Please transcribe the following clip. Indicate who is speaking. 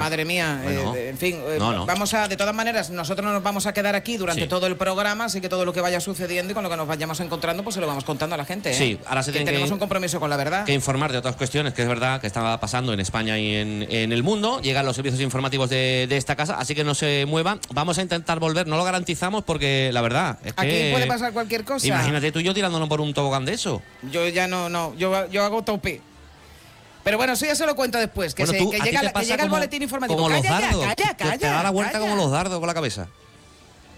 Speaker 1: madre mía.
Speaker 2: Bueno,
Speaker 1: En fin,
Speaker 2: no.
Speaker 1: vamos a, de todas maneras, nosotros no nos vamos a quedar aquí durante
Speaker 2: Sí.
Speaker 1: todo el programa, así que todo lo que vaya sucediendo y con lo que nos vayamos encontrando, pues se lo vamos contando a la gente.
Speaker 2: Sí, ahora se
Speaker 1: que
Speaker 2: tienen
Speaker 1: tenemos
Speaker 2: que-
Speaker 1: un compromiso con la verdad.
Speaker 2: que informar de otras cuestiones que es verdad que estaba pasando en España y en el mundo. Llegan los servicios informativos de esta casa, así que no se muevan. Vamos a intentar volver, no lo garantizamos porque la verdad es que...
Speaker 1: Aquí puede pasar cualquier cosa.
Speaker 2: Imagínate tú y yo tirándonos por un tobogán de eso.
Speaker 1: Yo ya no, yo hago tope. Pero bueno, eso ya se lo cuento después, que,
Speaker 2: Bueno,
Speaker 1: que
Speaker 2: tú, ¿a ti
Speaker 1: llega,
Speaker 2: te
Speaker 1: que
Speaker 2: pasa
Speaker 1: llega el
Speaker 2: como-
Speaker 1: boletín informativo.
Speaker 2: Como los
Speaker 1: Calla ya,
Speaker 2: dardos.
Speaker 1: calla,
Speaker 2: Te da la vuelta
Speaker 1: calla.
Speaker 2: como los dardos con la cabeza.